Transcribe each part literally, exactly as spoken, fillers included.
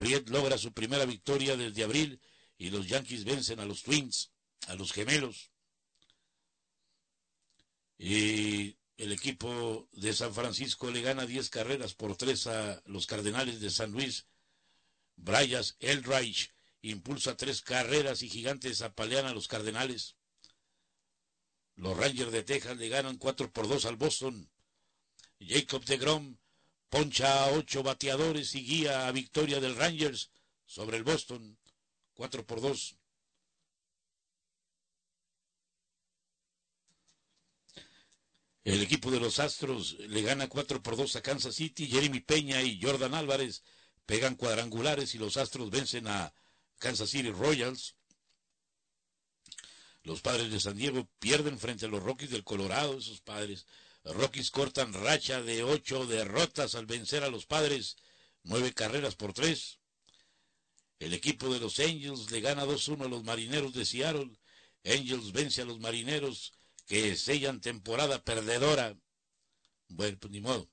Goliath logra su primera victoria desde abril y los Yankees vencen a los Twins, a los gemelos. Y el equipo de San Francisco le gana diez carreras por tres a los Cardenales de San Luis. Bryce Eldridge impulsa tres carreras y Gigantes apalean a los Cardenales. Los Rangers de Texas le ganan cuatro por dos al Boston. Jacob deGrom poncha a ocho bateadores y guía a victoria del Rangers sobre el Boston, cuatro por dos. El equipo de los Astros le gana cuatro por dos a Kansas City. Jeremy Peña y Jordan Álvarez pegan cuadrangulares y los Astros vencen a Kansas City Royals. Los Padres de San Diego pierden frente a los Rockies del Colorado. Esos Padres. Los Rockies cortan racha de ocho derrotas al vencer a los Padres, nueve carreras por tres. El equipo de los Angels le gana dos uno a los Marineros de Seattle. Angels vence a los Marineros que sellan temporada perdedora. Bueno, pues ni modo.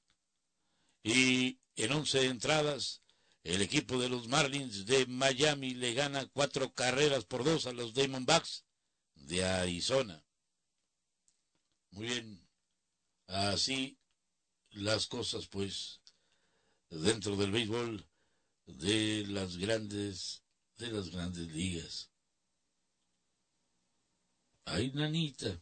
Y en once entradas, el equipo de los Marlins de Miami le gana cuatro carreras por dos a los Diamondbacks de Arizona. Muy bien. Así las cosas, pues, dentro del béisbol de las grandes, de las grandes ligas. Ay, nanita.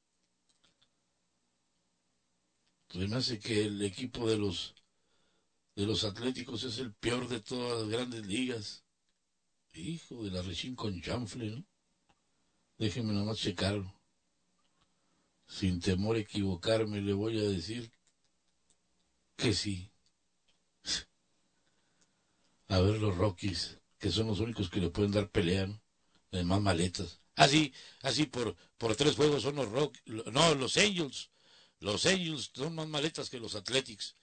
Pues me hace que el equipo de los de los Atléticos es el peor de todas las grandes ligas. Hijo de la rechín con chanfle, ¿no? Déjeme nomás checarlo. Sin temor a equivocarme, le voy a decir que sí. A ver los Rockies, que son los únicos que le pueden dar pelea, ¿no? Las más maletas. Así, así por, por tres juegos son los Rockies. No, los Angels. Los Angels son más maletas que los Athletics.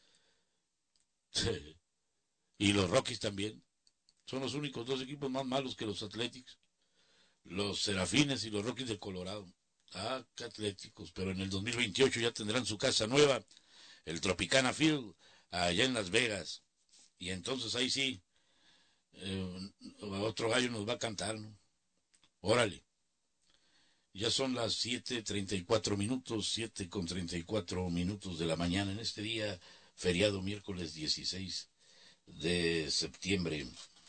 Y los Rockies también. Son los únicos dos equipos más malos que los Athletics. Los Serafines y los Rockies de Colorado. Ah, qué atléticos. Pero en el dos mil veintiocho ya tendrán su casa nueva, el Tropicana Field, allá en Las Vegas. Y entonces ahí sí, eh, otro gallo nos va a cantar, ¿no? Órale. Ya son las siete treinta y cuatro minutos, siete con treinta y cuatro minutos de la mañana en este día, feriado miércoles dieciséis de septiembre.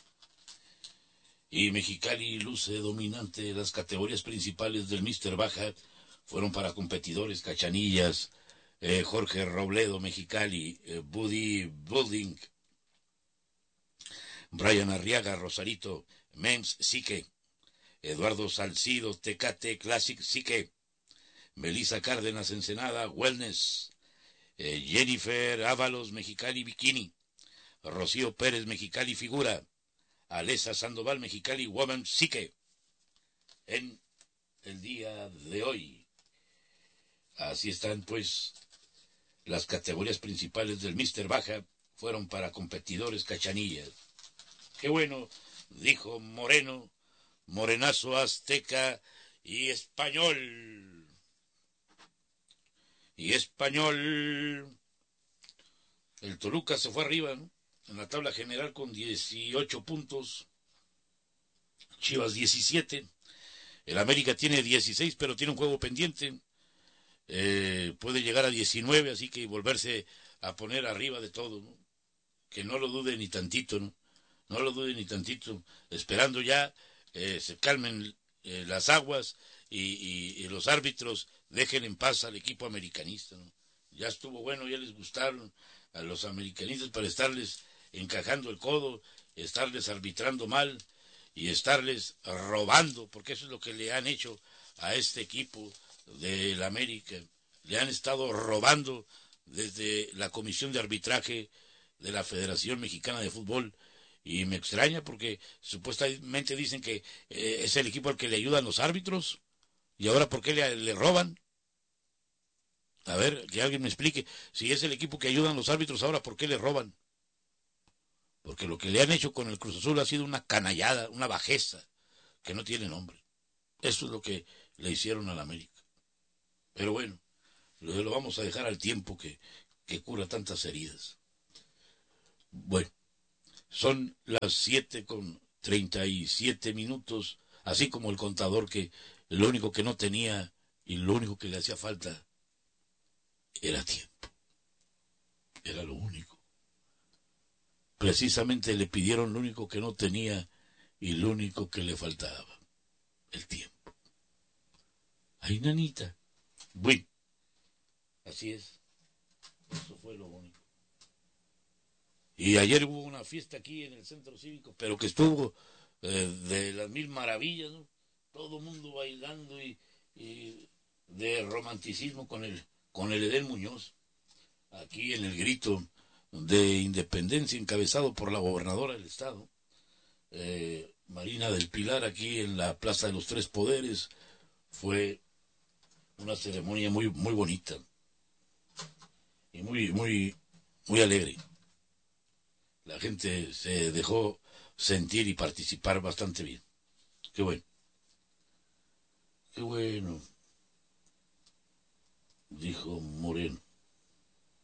Y Mexicali luce dominante. Las categorías principales del míster Baja fueron para competidores Cachanillas, eh, Jorge Robledo, Mexicali, eh, Buddy Building, Brian Arriaga, Rosarito, Mems, Sique, Eduardo Salcido, Tecate, Classic, Sique, Melissa Cárdenas, Ensenada, Wellness, eh, Jennifer Ábalos, Mexicali, Bikini, Rocío Pérez, Mexicali, Figura, Alesa Sandoval, Mexicali, Woman, Sique, en el día de hoy. Así están, pues, las categorías principales del míster Baja, fueron para competidores Cachanillas. Qué bueno, dijo Moreno, Morenazo, Azteca y Español. Y Español. El Toluca se fue arriba, ¿no? En la tabla general con dieciocho puntos. Chivas diecisiete. El América tiene dieciséis, pero tiene un juego pendiente. Eh, puede llegar a diecinueve, así que volverse a poner arriba de todo, ¿no? Que no lo dude ni tantito, ¿no? No lo dude ni tantito. Esperando ya eh, se calmen eh, las aguas y, y, y los árbitros dejen en paz al equipo americanista, ¿no? Ya estuvo bueno, ya les gustaron a los americanistas para estarles encajando el codo, estarles arbitrando mal y estarles robando, porque eso es lo que le han hecho a este equipo del América. Le han estado robando desde la Comisión de Arbitraje de la Federación Mexicana de Fútbol. Y me extraña porque supuestamente dicen que eh, es el equipo al que le ayudan los árbitros. ¿Y ahora por qué le, le roban? A ver, que alguien me explique. Si es el equipo que ayudan los árbitros, ahora ¿por qué le roban? Porque lo que le han hecho con el Cruz Azul ha sido una canallada, una bajeza, que no tiene nombre. Eso es lo que le hicieron al América. Pero bueno, lo, lo vamos a dejar al tiempo que, que cura tantas heridas. Bueno, Son las siete con treinta y siete minutos, así como el contador que lo único que no tenía y lo único que le hacía falta era tiempo. Era lo único. Precisamente le pidieron lo único que no tenía y lo único que le faltaba, el tiempo. Ay, nanita. Bueno, así es. Eso fue lo único. Y ayer hubo una fiesta aquí en el centro cívico, pero que estuvo eh, de las mil maravillas, ¿no? Todo el mundo bailando y, y de romanticismo con el, con el Edén Muñoz, aquí en el grito de independencia encabezado por la gobernadora del estado, eh, Marina del Pilar, aquí en la Plaza de los Tres Poderes. Fue una ceremonia muy, muy bonita y muy, muy, muy alegre. La gente se dejó sentir y participar bastante bien. Qué bueno. Qué bueno, dijo Moreno.